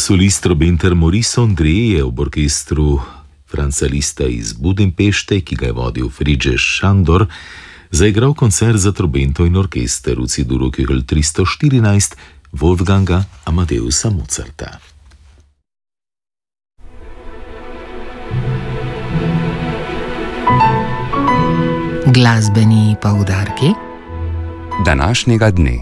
Solist trobenter Maurice André je v orkestru Franca Liszta iz Budimpešte, ki ga je vodil Friedrich Schandor, zaigral koncert za trobento in orkester v C-duru Köchel 314 Wolfganga Amadeusa Mozarta. Glasbeni poudarki današnjega dne.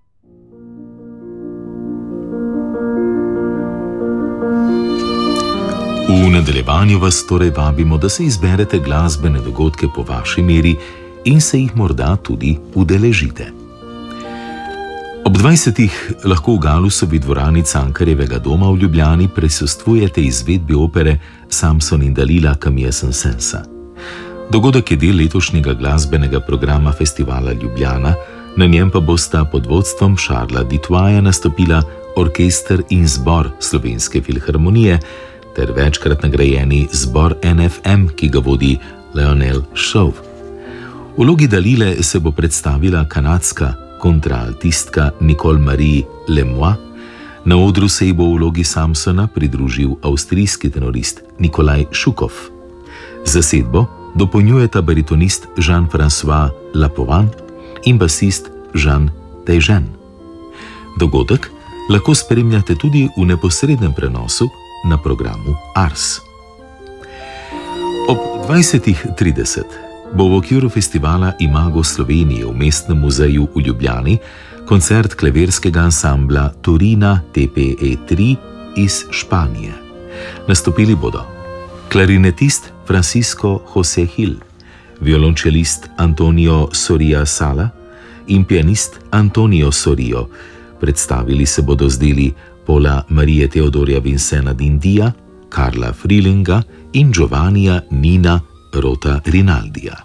V nadaljevanju vas torej vabimo, da se izberete glasbene dogodke po vaši meri in se jih morda tudi udeležite. Ob 20. lahko v Galusovi dvorani Cankarjevega doma v Ljubljani prisostvujete izvedbi opere Samson in Dalila Camille Saint-Saënsa. Dogodek je del letošnjega glasbenega programa Festivala Ljubljana, na njem pa bosta pod vodstvom Šarla Ditvaja nastopila orkester in zbor Slovenske filharmonije ter večkrat nagrajeni zbor NFM, ki ga vodi Leonel Chauve. V vlogi Dalile se bo predstavila kanadska kontraaltistka Nicole Marie Lemois, na odru se ji bo v vlogi Samsona pridružil avstrijski tenorist Nikolaj Šukov. Zasedbo dopolnjujeta baritonist Jean-François Lapovan in basist Jean Tejžen. Dogodek lahko spremljate tudi v neposrednem prenosu na programu Ars. Ob 20:30 bo v okviru festivala Imago Slovenije v Mestnem muzeju v Ljubljani koncert klavirskega ansambla Torina TPE3 iz Španije. Nastopili bodo klarinetist Francisco José Gil, violončelist Antonio Soria Sala in pianist Antonio Sorio. Predstavili se bodo z deli Paula Marie Teodorja Vincena d'India, Karla Frilinga in Giovannija Nina Rota Rinaldija.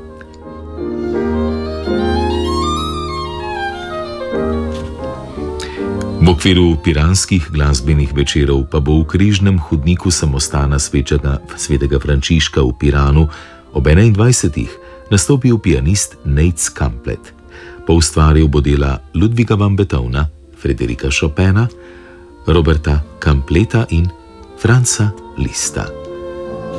V okviru piranskih glasbenih večerov pa bo v križnem hodniku samostana svetega Frančiška v Piranu ob 21. nastopil pianist Nate Kamplet. Poustvaril bo dela Ludviga van Beethovna, Frederika Chopina, Roberta Kampleta in Franca Liszta.